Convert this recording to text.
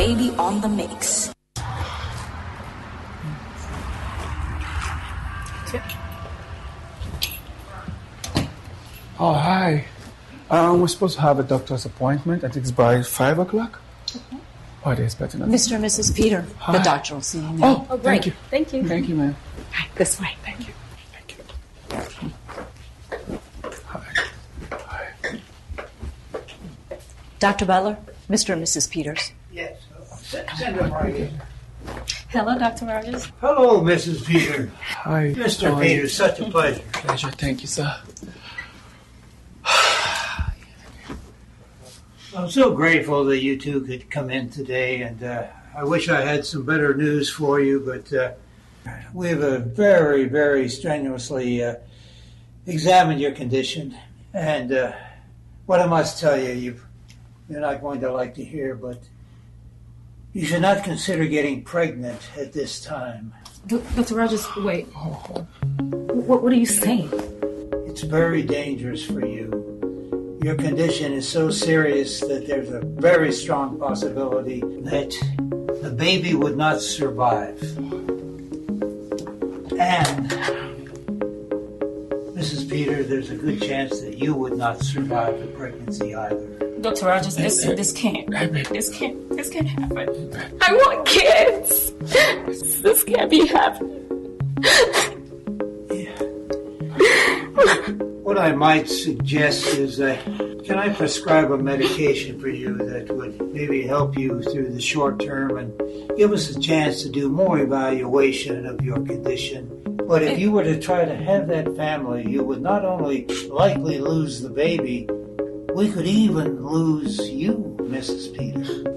baby on the mix. Oh, hi. We're supposed to have a doctor's appointment. I think it's by 5 o'clock. Okay. Oh, it is better now. Mr. and Mrs. Peter, Hi. the doctor will see you now. Oh, thank you. Thank you. Thank you, ma'am. Right, this way. Thank you. Thank you. Hi. Hi. Dr. Butler, Mr. and Mrs. Peters. Yes. Send them right in. Hello, Dr. Rogers. Hello, Mrs. Peter. Hi. Mr. How are Peter, you? such a pleasure. Pleasure. Thank you, sir. I'm so grateful that you two could come in today, and I wish I had some better news for you, but we have very, very strenuously examined your condition, and what I must tell you, you're not going to like to hear, but you should not consider getting pregnant at this time. Dr. Rogers, wait. What are you saying? It's very dangerous for you. Your condition is so serious that there's a very strong possibility that the baby would not survive. And, Mrs. Peter, there's a good chance that you would not survive the pregnancy either. Dr. Rogers, this can't happen. I want kids. This can't be happening. What I might suggest is, can I prescribe a medication for you that would maybe help you through the short term and give us a chance to do more evaluation of your condition? But if you were to try to have that family, you would not only likely lose the baby, we could even lose you, Mrs. Peters.